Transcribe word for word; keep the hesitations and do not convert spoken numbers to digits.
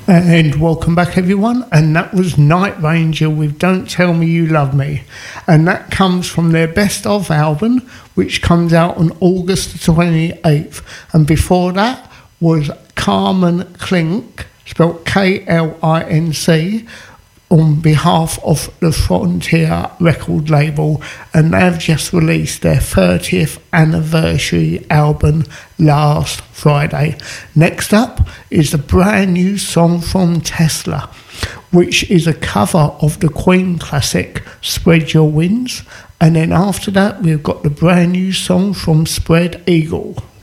And welcome back, everyone. And that was Night Ranger with Don't Tell Me You Love Me. And that comes from their Best Of album, which comes out on August twenty-eighth. And before that was Carmen Clink, spelled K L I N C, on behalf of the Frontier record label, and they've just released their thirtieth anniversary album last Friday. Next up is a brand new song from Tesla, which is a cover of the Queen classic Spread Your Wings, and then after that we've got the brand new song from Spread Eagle.